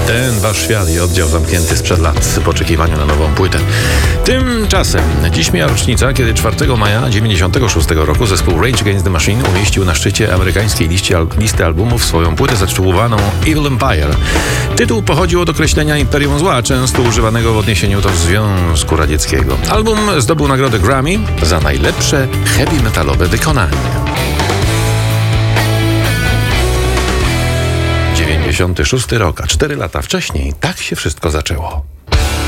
Ten wasz świat i oddział zamknięty sprzed lat w oczekiwaniu na nową płytę. Tymczasem dziś mija rocznica, kiedy 4 maja 1996 roku zespół Rage Against the Machine umieścił na szczycie amerykańskiej listy albumów swoją płytę zatytułowaną Evil Empire. Tytuł pochodził od określenia Imperium Zła, często używanego w odniesieniu do Związku Radzieckiego. Album zdobył nagrodę Grammy za najlepsze heavy metalowe wykonanie. 96 rok, a 4 lata wcześniej tak się wszystko zaczęło.